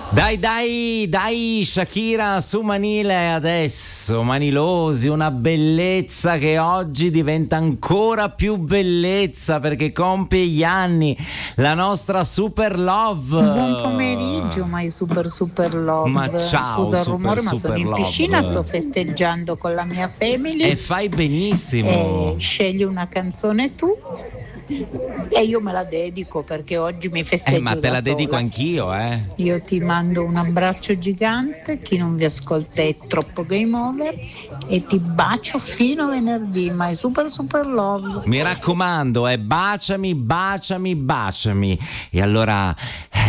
Dai, Shakira su Manile adesso, Manilosi, una bellezza che oggi diventa ancora più bellezza perché compie gli anni, la nostra Super Love. Buon pomeriggio, my super love. Ma ciao, scusa il super, rumore, ma sono super in love. piscina, sto festeggiando con la mia family. E fai benissimo. Scegli una canzone tu e io me la dedico perché oggi mi festeggio Ma te da la dedico sola. anch'io, Io ti mando un abbraccio gigante, chi non vi ascolta è troppo game over e ti bacio fino a venerdì, my super love. Mi raccomando, baciami. E allora